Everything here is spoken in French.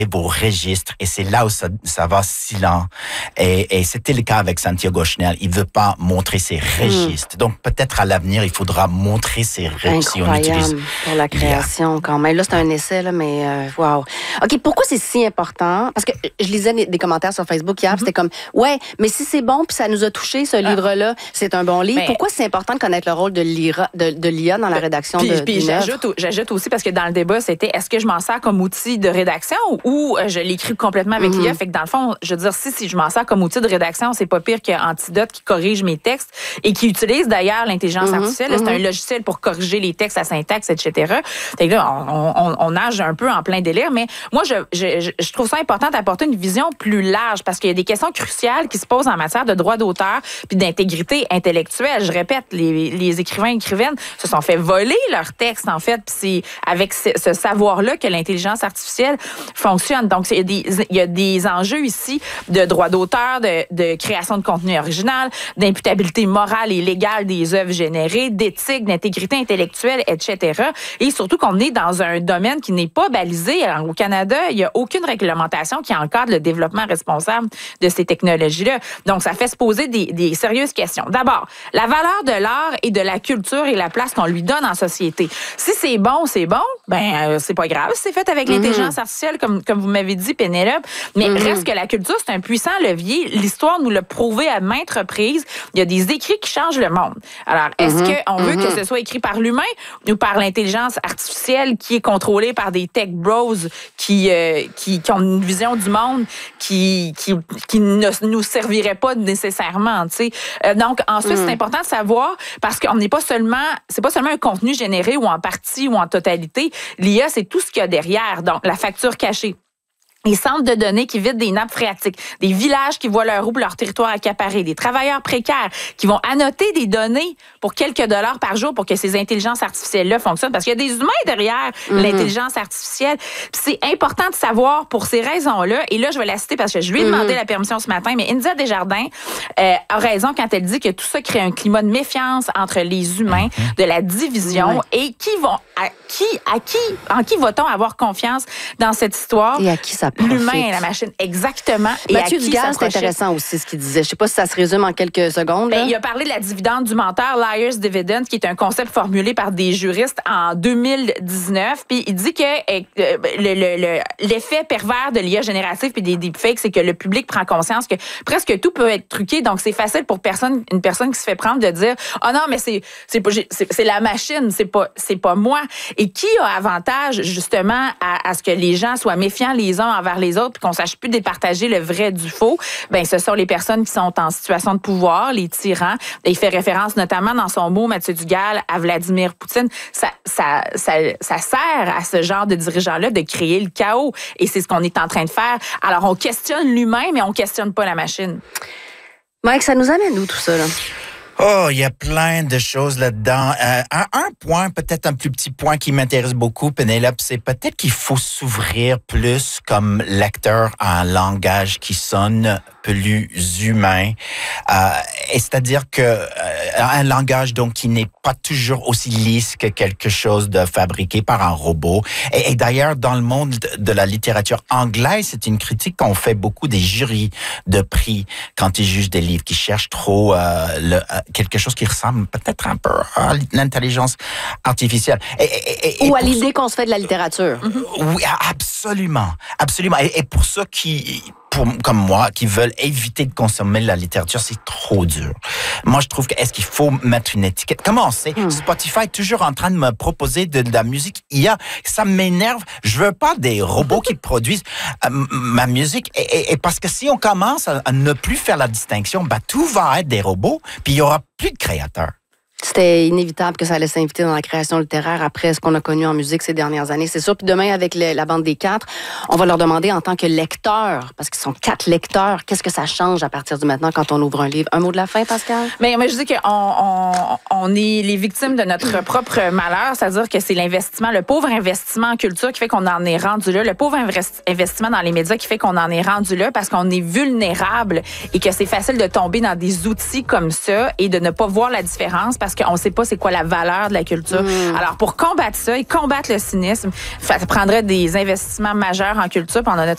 vos registres et c'est là où ça va si lent. Et c'était le cas avec Santiago Schnell. Il veut pas montrer ses registres. Donc peut-être à l'avenir, il faudra montrer ses registres. Incroyable pour la création quand même. Là, c'est un essai, là, mais wow. OK, pourquoi c'est si important? Parce que je lisais des commentaires sur Facebook hier, c'était comme, ouais, mais si c'est bon puis ça nous a touché, ce livre-là, c'est un bon livre. Mais pourquoi c'est important de connaître le rôle de l'IA dans la rédaction puis j'ajoute aussi, parce que dans le débat, c'était, est-ce que je m'en sers comme outil de rédaction ou je l'écris complètement avec l'IA? Fait que dans le fond, je veux dire, si je m'en sers comme outil de rédaction, c'est pas pire qu'Antidote qui corrige mes textes et qui utilise d'ailleurs l'intelligence artificielle. C'est un logiciel pour corriger les textes, la syntaxe, etc. Fait que là, on nage un peu en plein délire, mais moi, je trouve ça important d'apporter une vision plus large parce qu'il y a des questions cruciales qui se posent en matière de droit d'auteur puis d'intégrité intellectuelle. Je répète, les écrivains et écrivaines se sont fait voler leurs textes, en fait, puis c'est avec ce savoir-là que l'intelligence artificielle fonctionne. Donc, il y a des enjeux ici de droit d'auteur, de création de contenu original, d'imputabilité morale et légale des œuvres générées, d'éthique, d'intégrité intellectuelle, etc. Et surtout qu'on est dans un domaine qui n'est pas balisé. Alors, au Canada, il n'y a aucune réglementation qui encadre le développement responsable de ces technologies-là. Donc, ça fait se poser des sérieuses questions. D'abord, la valeur de l'art et de la culture et la place qu'on lui donne en société. Si c'est bon, c'est pas grave. C'est fait avec l'intelligence artificielle, comme vous m'avez dit, Pénélope. Mais reste que la culture, c'est un puissant levier. L'histoire nous l'a prouvé à maintes reprises. Il y a des écrits qui changent le monde. Alors, est-ce qu'on veut que ce soit écrit par l'humain ou par l'intelligence artificielle qui est contrôlée par des tech bros qui ont une vision du monde qui ne nous servirait pas nécessairement, tu sais. Donc, ensuite, c'est important de savoir parce qu'on n'est pas seulement, c'est pas seulement un contenu généré ou en partie ou en totalité. L'IA, c'est tout ce qu'il y a derrière. Donc, la facture cachée. Les centres de données qui vident des nappes phréatiques, des villages qui voient leur roue, leur territoire accaparé, des travailleurs précaires qui vont annoter des données pour quelques dollars par jour pour que ces intelligences artificielles-là fonctionnent. Parce qu'il y a des humains derrière l'intelligence artificielle. Puis c'est important de savoir pour ces raisons-là. Et là, je vais la citer parce que je lui ai demandé la permission ce matin, mais India Desjardins a raison quand elle dit que tout ça crée un climat de méfiance entre les humains, de la division et en qui va-t-on avoir confiance dans cette histoire? Et à qui ça l'humain et la machine, exactement. Mathieu Dugas, c'est intéressant aussi ce qu'il disait. Je ne sais pas si ça se résume en quelques secondes. Il a parlé de la dividende du menteur, Liar's Dividend, qui est un concept formulé par des juristes en 2019. Puis il dit que l'effet pervers de l'IA générative puis des deepfakes, c'est que le public prend conscience que presque tout peut être truqué. Donc, c'est facile pour une personne qui se fait prendre de dire « Ah non, mais c'est la machine, c'est pas moi. » Et qui a avantage, justement, à ce que les gens soient méfiants les uns envers les autres, puis qu'on sache plus départager le vrai du faux? Ben, ce sont les personnes qui sont en situation de pouvoir, les tyrans. Et il fait référence notamment dans son mot, Mathieu Dugal, à Vladimir Poutine. Ça sert à ce genre de dirigeants-là de créer le chaos. Et c'est ce qu'on est en train de faire. Alors, on questionne l'humain, mais on questionne pas la machine. Mike, ça nous amène où tout ça, là? Oh, il y a plein de choses là-dedans. Un point, peut-être un plus petit point qui m'intéresse beaucoup, Pénélope, c'est peut-être qu'il faut s'ouvrir plus comme lecteur à un langage qui sonne plus humain. Et c'est-à-dire que un langage donc qui n'est pas toujours aussi lisse que quelque chose de fabriqué par un robot. Et d'ailleurs, dans le monde de la littérature anglaise, c'est une critique qu'on fait beaucoup des jurys de prix quand ils jugent des livres qui cherchent trop quelque chose qui ressemble peut-être un peu à l'intelligence artificielle. Ou à l'idée qu'on se fait de la littérature. Oui, absolument. Absolument. Et pour ceux comme moi, qui veulent éviter de consommer la littérature, c'est trop dur. Moi, je trouve est-ce qu'il faut mettre une étiquette? Comment on sait? Spotify est toujours en train de me proposer de la musique IA. Ça m'énerve. Je veux pas des robots qui produisent ma musique. Et parce que si on commence à ne plus faire la distinction, tout va être des robots, puis il y aura plus de créateurs. C'était inévitable que ça allait s'inviter dans la création littéraire après ce qu'on a connu en musique ces dernières années. C'est sûr. Puis demain, avec la bande des 4, on va leur demander en tant que lecteurs, parce qu'ils sont 4 lecteurs, qu'est-ce que ça change à partir de maintenant quand on ouvre un livre? Un mot de la fin, Pascal? Mais moi, je dis qu'on est les victimes de notre propre malheur, c'est-à-dire que c'est l'investissement, le pauvre investissement en culture qui fait qu'on en est rendu là, le pauvre investissement dans les médias qui fait qu'on en est rendu là parce qu'on est vulnérable et que c'est facile de tomber dans des outils comme ça et de ne pas voir la différence parce qu'on ne sait pas c'est quoi la valeur de la culture. Alors, pour combattre ça et combattre le cynisme, ça prendrait des investissements majeurs en culture, puis on en a